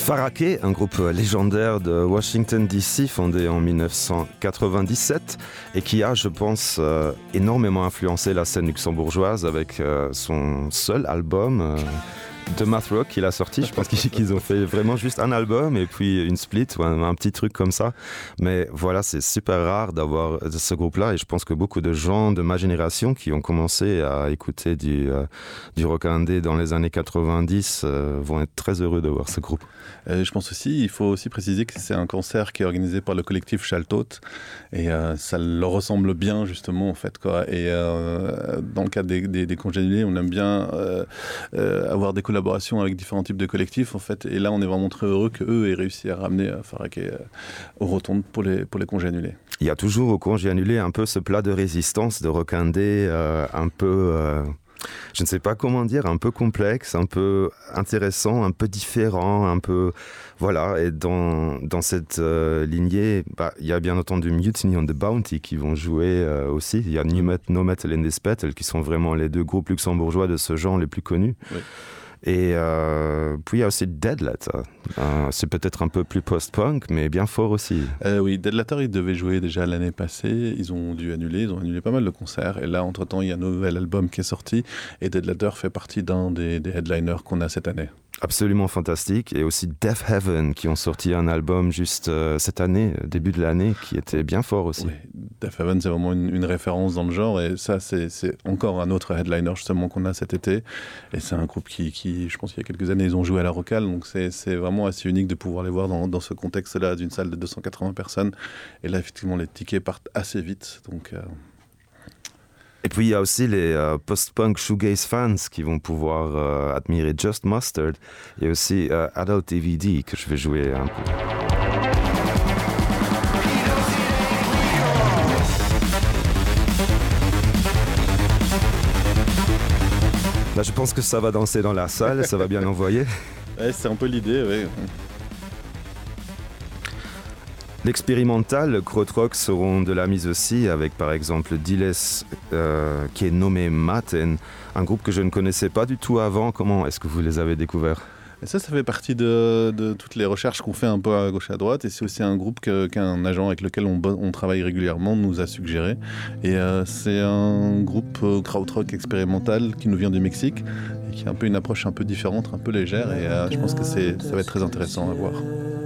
Farake, un groupe légendaire de Washington DC fondé en 1997 et qui a, je pense, énormément influencé la scène luxembourgeoise avec son seul album de math rock qu'il a sorti. Je pense qu'ils ont fait vraiment juste un album et puis une split ou un petit truc comme ça. Mais voilà, c'est super rare d'avoir ce groupe-là et je pense que beaucoup de gens de ma génération qui ont commencé à écouter du rock indé dans les années 90 vont être très heureux de voir ce groupe. Je pense aussi, il faut aussi préciser que c'est un concert qui est organisé par le collectif Chaltot et ça leur ressemble bien justement en fait quoi. Et dans le cadre des congénulés, on aime bien avoir des collaborations avec différents types de collectifs en fait. Et là, on est vraiment très heureux qu'eux aient réussi à ramener Farake aux rotondes pour les congénulés. Il y a toujours au Congé Annulé un peu ce plat de résistance de rock indé un peu... je ne sais pas comment dire, un peu complexe, un peu intéressant, un peu différent, un peu... Voilà, et dans cette lignée, il y a bien entendu Mutiny on the Bounty qui vont jouer aussi. Il y a No Metal in This Battle qui sont vraiment les deux groupes luxembourgeois de ce genre les plus connus. Oui. Et puis il y a aussi Dead Letter. C'est peut-être un peu plus post-punk, mais bien fort aussi. Oui, Dead Letter, ils devaient jouer déjà l'année passée. Ils ont annulé pas mal de concerts. Et là, entre-temps, il y a un nouvel album qui est sorti. Et Dead Letter fait partie d'un des headliners qu'on a cette année. Absolument fantastique. Et aussi Death Heaven, qui ont sorti un album juste cette année, début de l'année, qui était bien fort aussi. Oui, Death Heaven, c'est vraiment une référence dans le genre. Et ça, c'est encore un autre headliner justement qu'on a cet été. Et c'est un groupe qui je pense qu'il y a quelques années, ils ont joué à la Rocale. Donc c'est vraiment assez unique de pouvoir les voir dans ce contexte-là d'une salle de 280 personnes. Et là, effectivement, les tickets partent assez vite. Donc... Et puis il y a aussi les post-punk shoegaze fans qui vont pouvoir admirer Just Mustard et aussi Adult DVD que je vais jouer un peu. Là je pense que ça va danser dans la salle, ça va bien envoyer. Ouais, c'est un peu l'idée, oui. L'expérimental, le krautrock seront de la mise aussi avec par exemple Diles qui est nommé Maten, un groupe que je ne connaissais pas du tout avant. Comment est-ce que vous les avez découverts ? Et ça fait partie de toutes les recherches qu'on fait un peu à gauche et à droite. Et c'est aussi un groupe qu'un agent avec lequel on travaille régulièrement nous a suggéré. Et c'est un groupe krautrock expérimental qui nous vient du Mexique et qui a un peu une approche un peu différente, un peu légère. Et je pense que ça va être très intéressant à voir.